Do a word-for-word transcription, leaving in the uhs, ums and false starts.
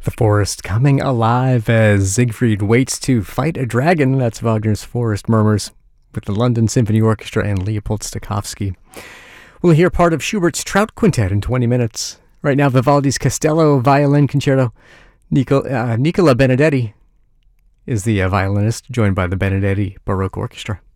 The forest coming alive as Siegfried waits to fight a dragon. That's Wagner's Forest Murmurs with the London Symphony Orchestra and Leopold Stokowski. We'll hear part of Schubert's Trout Quintet in twenty minutes. Right now, Vivaldi's Castello Violin Concerto. Nicola, uh, Nicola Benedetti is the uh, violinist, joined by the Benedetti Baroque Orchestra.